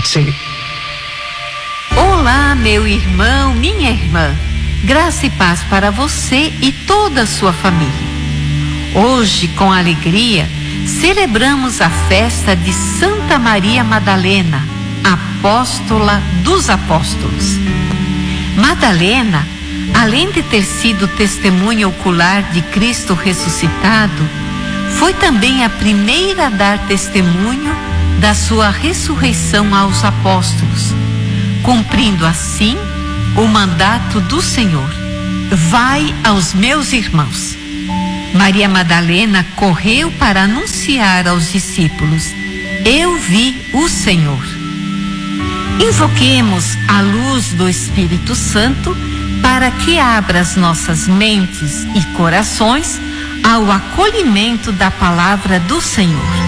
Sim. Olá, meu irmão, minha irmã. Graça e paz para você e toda a sua família. Hoje, com alegria, celebramos a festa de Santa Maria Madalena, apóstola dos apóstolos. Madalena, além de ter sido testemunha ocular de Cristo ressuscitado, foi também a primeira a dar testemunho da sua ressurreição aos apóstolos, cumprindo assim o mandato do Senhor: vai aos meus irmãos. Maria Madalena correu para anunciar aos discípulos: eu vi o Senhor. Invoquemos a luz do Espírito Santo para que abra as nossas mentes e corações ao acolhimento da palavra do Senhor.